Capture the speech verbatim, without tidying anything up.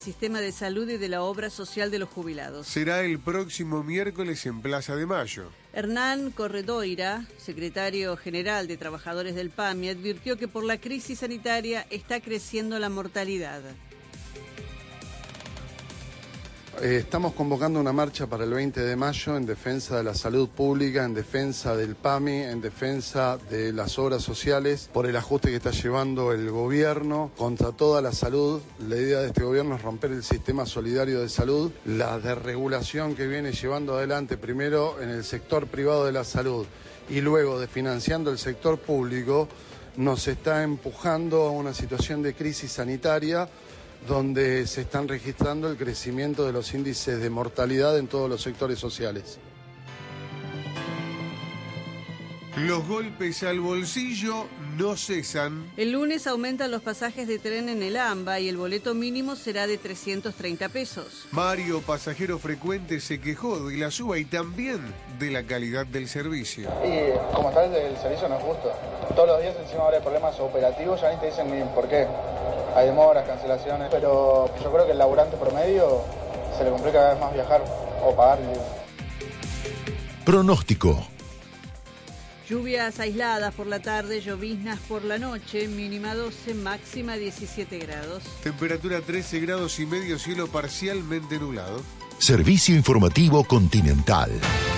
sistema de salud y de la obra social de los jubilados. Será el próximo miércoles en Plaza de Mayo. Hernán Corredoira, secretario general de Trabajadores del P A M I, advirtió que por la crisis sanitaria está creciendo la mortalidad. Estamos convocando una marcha para el veinte de mayo en defensa de la salud pública, en defensa del P A M I, en defensa de las obras sociales, por el ajuste que está llevando el gobierno contra toda la salud. La idea de este gobierno es romper el sistema solidario de salud, la desregulación que viene llevando adelante primero en el sector privado de la salud y luego desfinanciando el sector público, nos está empujando a una situación de crisis sanitaria donde se están registrando el crecimiento de los índices de mortalidad en todos los sectores sociales. Los golpes al bolsillo no cesan. El lunes aumentan los pasajes de tren en el AMBA y el boleto mínimo será de trescientos treinta pesos. Mario, pasajero frecuente, se quejó de la suba y también de la calidad del servicio. Y como tal, el servicio no es justo. Todos los días encima ahora hay problemas operativos, ya ni te dicen ni por qué. Hay demoras, cancelaciones, pero yo creo que el laburante promedio se le complica cada vez más viajar o pagar. Pronóstico. Lluvias aisladas por la tarde, lloviznas por la noche, mínima doce, máxima diecisiete grados. Temperatura trece grados y medio, cielo parcialmente nublado. Servicio informativo Continental.